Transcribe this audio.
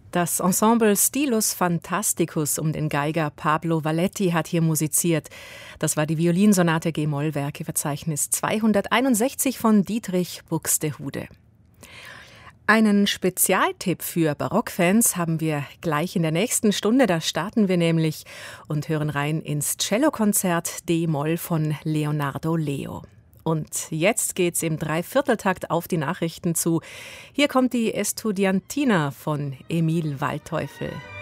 Das Ensemble Stilus Fantasticus um den Geiger Pablo Valletti hat hier musiziert. Das war die Violinsonate G-Moll Werkeverzeichnis 261 von Dietrich Buxtehude. Einen Spezialtipp für Barockfans haben wir gleich in der nächsten Stunde. Da starten wir nämlich und hören rein ins Cellokonzert D-Moll von Leonardo Leo. Und jetzt geht's im Dreivierteltakt auf die Nachrichten zu. Hier kommt die Estudiantina von Emil Waldteufel.